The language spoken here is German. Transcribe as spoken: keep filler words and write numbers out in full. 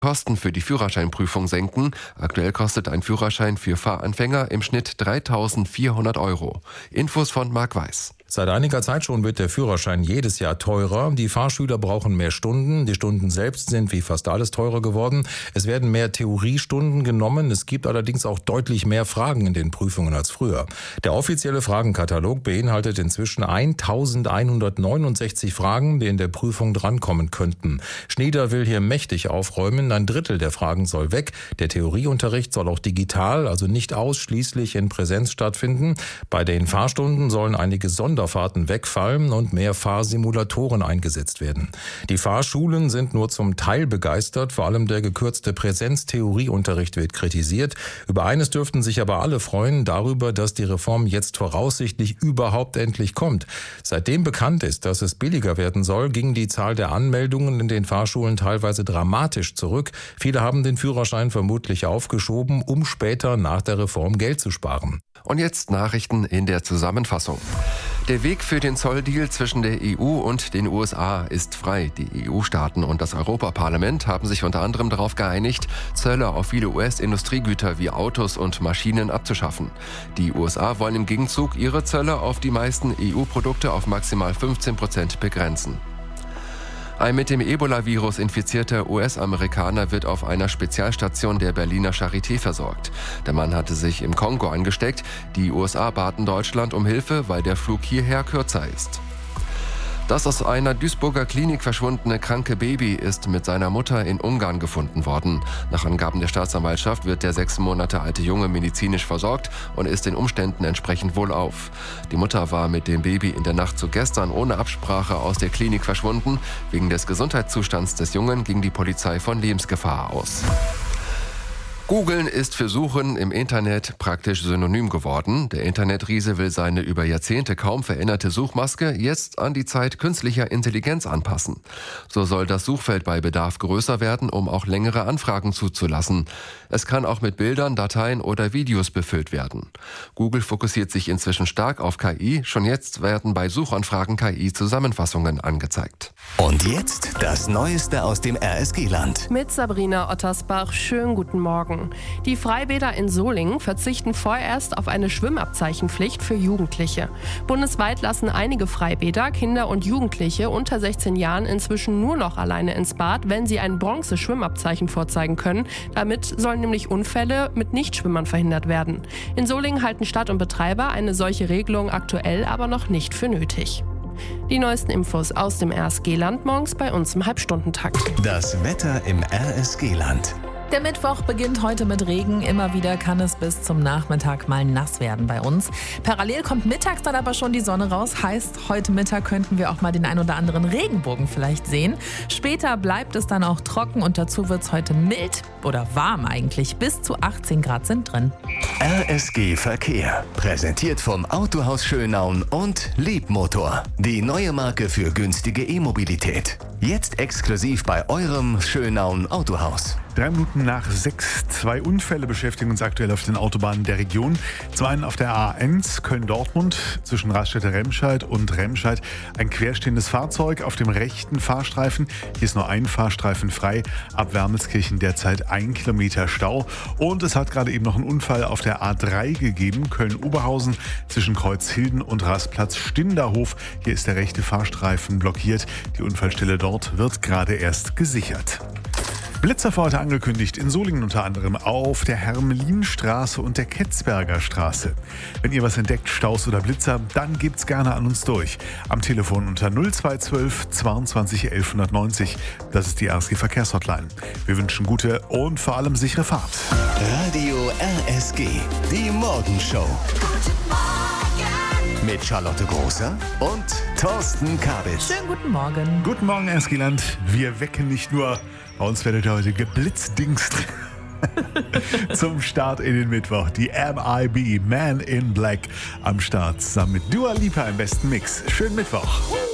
Kosten für die Führerscheinprüfung senken. Aktuell kostet ein Führerschein für Fahranfänger im Schnitt dreitausendvierhundert Euro. Infos von Marc Weiß. Seit einiger Zeit schon wird der Führerschein jedes Jahr teurer. Die Fahrschüler brauchen mehr Stunden. Die Stunden selbst sind wie fast alles teurer geworden. Es werden mehr Theoriestunden genommen. Es gibt allerdings auch deutlich mehr Fragen in den Prüfungen als früher. Der offizielle Fragenkatalog beinhaltet inzwischen eintausendeinhundertneunundsechzig Fragen, die in der Prüfung drankommen könnten. Schnieder will hier mächtig aufräumen. Ein Drittel der Fragen soll weg. Der Theorieunterricht soll auch digital, also nicht ausschließlich in Präsenz stattfinden. Bei den Fahrstunden sollen einige Sonderfahrten wegfallen und mehr Fahrsimulatoren eingesetzt werden. Die Fahrschulen sind nur zum Teil begeistert, vor allem der gekürzte Präsenz-Theorieunterricht wird kritisiert. Über eines dürften sich aber alle freuen, darüber, dass die Reform jetzt voraussichtlich überhaupt endlich kommt. Seitdem bekannt ist, dass es billiger werden soll, ging die Zahl der Anmeldungen in den Fahrschulen teilweise dramatisch zurück. Viele haben den Führerschein vermutlich aufgeschoben, um später nach der Reform Geld zu sparen. Und jetzt Nachrichten in der Zusammenfassung. Der Weg für den Zolldeal zwischen der E U und den U S A ist frei. Die E U-Staaten und das Europaparlament haben sich unter anderem darauf geeinigt, Zölle auf viele U S-Industriegüter wie Autos und Maschinen abzuschaffen. Die U S A wollen im Gegenzug ihre Zölle auf die meisten E U-Produkte auf maximal fünfzehn Prozent begrenzen. Ein mit dem Ebola-Virus infizierter U S-Amerikaner wird auf einer Spezialstation der Berliner Charité versorgt. Der Mann hatte sich im Kongo angesteckt. Die U S A baten Deutschland um Hilfe, weil der Flug hierher kürzer ist. Das aus einer Duisburger Klinik verschwundene kranke Baby ist mit seiner Mutter in Ungarn gefunden worden. Nach Angaben der Staatsanwaltschaft wird der sechs Monate alte Junge medizinisch versorgt und ist den Umständen entsprechend wohlauf. Die Mutter war mit dem Baby in der Nacht zu gestern ohne Absprache aus der Klinik verschwunden. Wegen des Gesundheitszustands des Jungen ging die Polizei von Lebensgefahr aus. Googeln ist für Suchen im Internet praktisch synonym geworden. Der Internetriese will seine über Jahrzehnte kaum veränderte Suchmaske jetzt an die Zeit künstlicher Intelligenz anpassen. So soll das Suchfeld bei Bedarf größer werden, um auch längere Anfragen zuzulassen. Es kann auch mit Bildern, Dateien oder Videos befüllt werden. Google fokussiert sich inzwischen stark auf K I. Schon jetzt werden bei Suchanfragen K I-Zusammenfassungen angezeigt. Und jetzt das Neueste aus dem R S G-Land. Mit Sabrina Ottersbach. Schönen guten Morgen. Die Freibäder in Solingen verzichten vorerst auf eine Schwimmabzeichenpflicht für Jugendliche. Bundesweit lassen einige Freibäder Kinder und Jugendliche unter sechzehn Jahren inzwischen nur noch alleine ins Bad, wenn sie ein Bronze-Schwimmabzeichen vorzeigen können. Damit sollen nämlich Unfälle mit Nichtschwimmern verhindert werden. In Solingen halten Stadt und Betreiber eine solche Regelung aktuell aber noch nicht für nötig. Die neuesten Infos aus dem R S G-Land morgens bei uns im Halbstundentakt. Das Wetter im R S G-Land. Der Mittwoch beginnt heute mit Regen. Immer wieder kann es bis zum Nachmittag mal nass werden bei uns. Parallel kommt mittags dann aber schon die Sonne raus. Heißt, heute Mittag könnten wir auch mal den ein oder anderen Regenbogen vielleicht sehen. Später bleibt es dann auch trocken und dazu wird es heute mild oder warm eigentlich. Bis zu achtzehn Grad sind drin. R S G Verkehr. Präsentiert vom Autohaus Schönaun und Liebmotor. Die neue Marke für günstige E-Mobilität. Jetzt exklusiv bei eurem Schönaun Autohaus. Drei Minuten nach sechs. Zwei Unfälle beschäftigen uns aktuell auf den Autobahnen der Region. Zum einen auf der A eins Köln-Dortmund zwischen Raststätte-Remscheid und Remscheid ein querstehendes Fahrzeug auf dem rechten Fahrstreifen. Hier ist nur ein Fahrstreifen frei. Ab Wermelskirchen derzeit ein Kilometer Stau. Und es hat gerade eben noch einen Unfall auf der A drei gegeben. Köln-Oberhausen zwischen Kreuzhilden und Rastplatz Stinderhof. Hier ist der rechte Fahrstreifen blockiert. Die Unfallstelle dort wird gerade erst gesichert. Blitzer für heute angekündigt, in Solingen unter anderem auf der Hermelinstraße und der Ketzberger Straße. Wenn ihr was entdeckt, Staus oder Blitzer, dann gebt's gerne an uns durch. Am Telefon unter null zwei zwölf zweiundzwanzig elf neunzig. Das ist die R S G Verkehrshotline. Wir wünschen gute und vor allem sichere Fahrt. Radio R S G, die Morgenshow. Mit Charlotte Großer und Thorsten Kabitz. Schönen guten Morgen. Guten Morgen, R S G-Land. Wir wecken nicht nur, bei uns werdet ihr heute geblitzdingst. Zum Start in den Mittwoch. Die M I B, Man in Black, am Start. Zusammen mit Dua Lipa im besten Mix. Schönen Mittwoch.